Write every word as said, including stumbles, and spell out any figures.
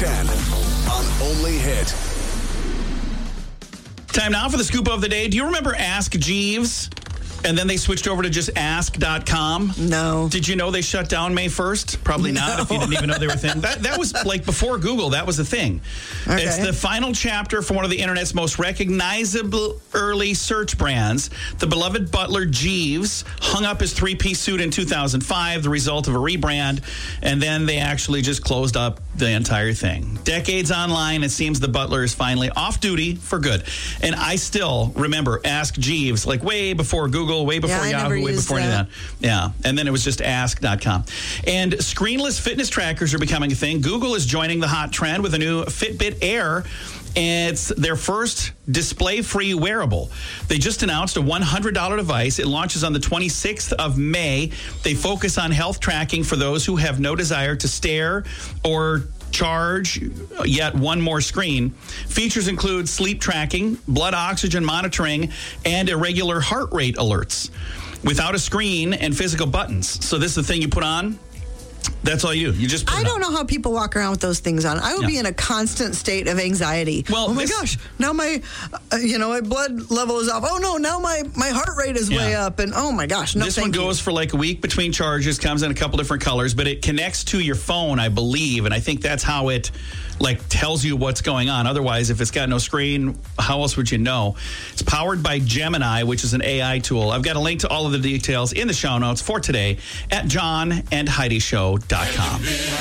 ten on Only Hit. Time now for the scoop of the day. Do you remember Ask Jeeves? And then they switched over to just ask dot com. No. Did you know they shut down May first? Probably not, No. if you didn't even know they were a thing. That, that was like before Google. That was the thing. Okay. It's the final chapter for one of the internet's most recognizable early search brands. The beloved butler Jeeves hung up his three-piece suit in two thousand five, the result of a rebrand, and then they actually just closed up the entire thing. Decades online, it seems the butler is finally off duty for good. And I still remember Ask Jeeves, like way before Google, way before Yeah, I Yahoo, never way used before any of that. that. Yeah, and then it was just ask dot com. And screenless fitness trackers are becoming a thing. Google is joining the hot trend with a new Fitbit Air. It's their first display-free wearable. They just announced a one hundred dollars device. It launches on the twenty-sixth of May. They focus on health tracking for those who have no desire to stare or charge yet one more screen. Features include sleep tracking, blood oxygen monitoring, and irregular heart rate alerts without a screen and physical buttons. So this is the thing you put on. That's all you do. You just put I it don't on. know how people walk around with those things on. I would Yeah. be in a constant state of anxiety. Well, oh my this- gosh, now my, uh, you know, my blood level is off. Oh no, now my, my heart rate is way Yeah. up. And oh my gosh, no This thank one goes you. for like a week between charges, comes in a couple different colors, but it connects to your phone, I believe, and I think that's how it like tells you what's going on. Otherwise, if it's got no screen, how else would you know? It's powered by Gemini, which is an A I tool. I've got a link to all of the details in the show notes for today at john and heidi show dot com.